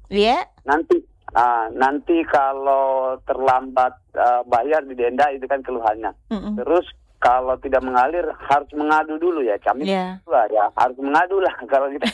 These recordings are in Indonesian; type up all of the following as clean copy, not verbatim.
Iya? Nanti nanti kalau terlambat bayar didenda, itu kan keluhannya. Mm-mm. Terus kalau tidak mengalir harus mengadu dulu ya. Kami Iya. ya harus mengadu lah kalau kita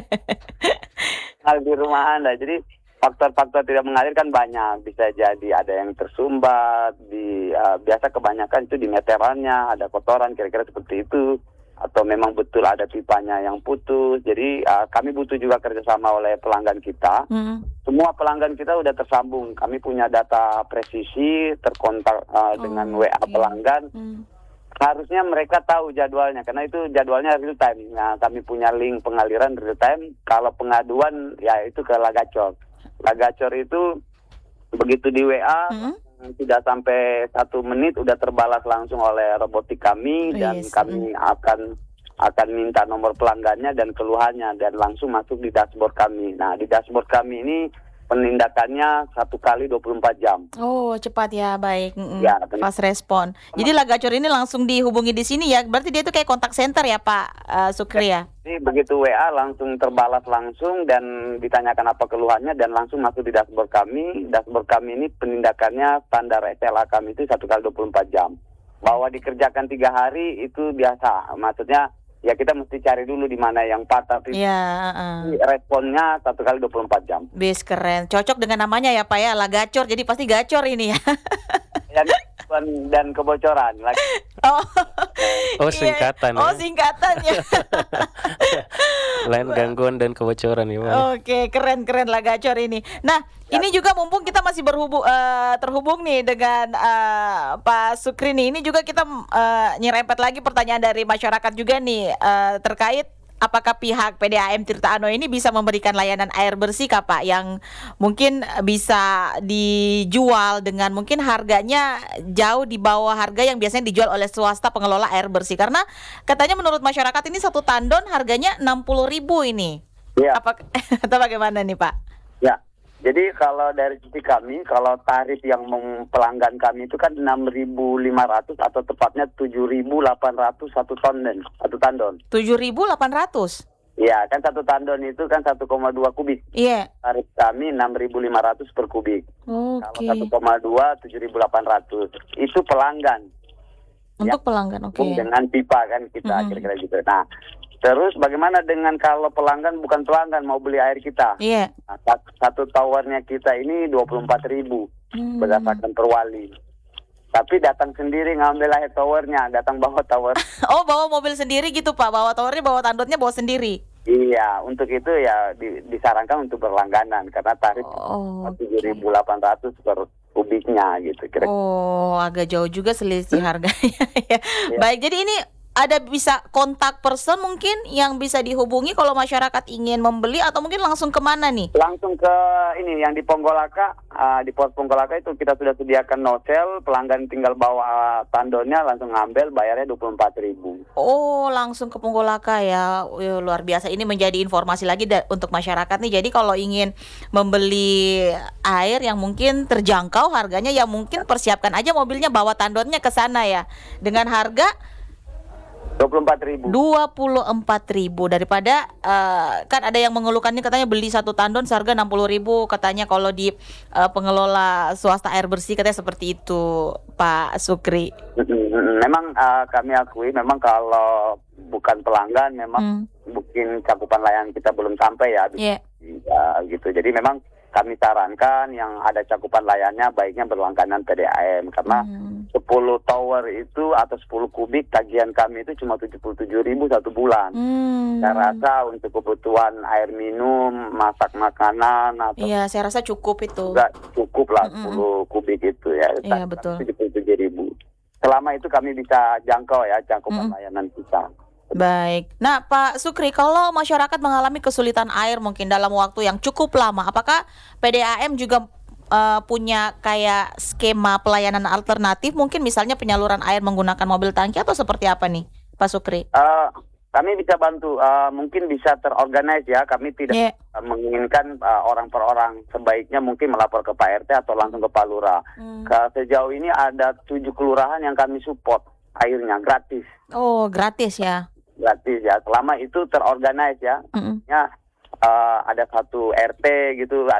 di rumah Anda. Jadi faktor-faktor tidak mengalir kan banyak. Bisa jadi ada yang tersumbat, biasa kebanyakan itu di meterannya, ada kotoran, kira-kira seperti itu. Atau memang betul ada pipanya yang putus. Jadi kami butuh juga kerjasama oleh pelanggan kita. Mm. Semua pelanggan kita udah tersambung. Kami punya data presisi, terkontak dengan WA Oke. pelanggan. Mm. Harusnya mereka tahu jadwalnya, karena itu jadwalnya real time. Nah, kami punya link pengaliran real time. Kalau pengaduan, ya itu ke Lagacor. Lagacor itu begitu di WA, tidak sampai 1 menit udah terbalas langsung oleh robotik kami, dan Yes. kami akan minta nomor pelanggannya dan keluhannya, dan langsung masuk di dashboard kami. Nah, di dashboard kami ini penindakannya 1 kali 24 jam. Oh, cepat ya, baik. Mm-mm. Ya, Fast respon. Jadi Lagacor ini langsung dihubungi di sini ya. Berarti dia itu kayak kontak center ya, Pak Sukri ya? Jadi begitu WA langsung terbalas langsung dan ditanyakan apa keluhannya dan langsung masuk di dashboard kami. Dashboard kami ini penindakannya standar SLA kami itu 1 kali 24 jam. Bahwa dikerjakan 3 hari itu biasa. Maksudnya ya kita mesti cari dulu di mana yang patah. Iya. Responnya 1 kali 24 jam. Bis, keren. Cocok dengan namanya ya, Pak ya, Lagacor. Jadi pasti gacor ini ya. Dan kebocoran lagi. Oh, singkatan Oh, ya. singkatannya. Lain gangguan dan kebocoran ya, Pak. Oke, keren Lagacor ini. Nah, ini juga mumpung kita masih terhubung nih dengan Pak Sukri nih. Ini juga kita nyerempet lagi pertanyaan dari masyarakat juga nih terkait apakah pihak PDAM Tirta Ano ini bisa memberikan layanan air bersih Kak Pak yang mungkin bisa dijual dengan mungkin harganya jauh di bawah harga yang biasanya dijual oleh swasta pengelola air bersih, karena katanya menurut masyarakat ini 1 tandon harganya 60.000 ini. Ya. Atau bagaimana nih Pak? Ya. Jadi kalau dari sisi kami, kalau tarif yang pelanggan kami itu kan 6.500 atau tepatnya 7.800 1 tandon. 7.800. Iya, kan 1 tandon itu kan 1,2 kubik. Iya. Tarif kami 6.500 per kubik. Oke. Kalau 1,2 7.800. Itu pelanggan. Untuk pelanggan, oke. Dengan pipa kan kita kira-kira gitu. Nah, terus bagaimana dengan kalau pelanggan bukan pelanggan mau beli air kita? Iya. Nah, 1 towernya kita ini 24.000 berdasarkan perwali. Tapi datang sendiri ngambil air towernya, datang bawa tower. Oh, bawa mobil sendiri gitu Pak, bawa towernya, bawa tandonnya bawa sendiri. Iya, untuk itu ya disarankan untuk berlangganan karena tarif 7.800 per kubiknya gitu kira-kira. Oh, agak jauh juga selisih harganya ya. Baik, jadi ini ada bisa kontak person mungkin yang bisa dihubungi kalau masyarakat ingin membeli, atau mungkin langsung kemana nih? Langsung ke ini yang di Ponggolaka, di pos Ponggolaka itu kita sudah sediakan nosel, pelanggan tinggal bawa tandonnya langsung ngambil, bayarnya 24.000. Oh, langsung ke Ponggolaka ya. Luar biasa, ini menjadi informasi lagi untuk masyarakat nih. Jadi kalau ingin membeli air yang mungkin terjangkau harganya, ya mungkin persiapkan aja mobilnya, bawa tandonnya ke sana ya. Dengan harga 24.000 daripada kan ada yang mengeluhkan ini katanya beli 1 tandon seharga 60.000 katanya kalau di pengelola swasta air bersih, katanya seperti itu Pak Sukri. Memang kami akui memang kalau bukan pelanggan memang mungkin cakupan layanan kita belum sampai ya. Yeah. Ya gitu. Jadi memang kami sarankan yang ada cakupan layannya baiknya berlangganan PDAM karena 10 tower itu atau 10 kubik tagihan kami itu cuma 77.000 1 bulan. Saya rasa untuk kebutuhan air minum, masak makanan atau iya, saya rasa cukup itu. Cukup lah 10 kubik itu ya. Iya, betul. 77.000. Selama itu kami bisa jangkau ya cakupan layanan kita. Baik. Nah, Pak Sukri, kalau masyarakat mengalami kesulitan air mungkin dalam waktu yang cukup lama, apakah PDAM juga punya kayak skema pelayanan alternatif, mungkin misalnya penyaluran air menggunakan mobil tangki atau seperti apa nih, Pak Sukri? Kami bisa bantu, mungkin bisa terorganize ya. Kami tidak menginginkan orang per orang. Sebaiknya mungkin melapor ke Pak RT atau langsung ke Pak Lurah. Sejauh ini ada 7 kelurahan yang kami support airnya gratis. Oh, gratis ya? Gratis ya, selama itu terorganize ya. Ada 1 RT gitu,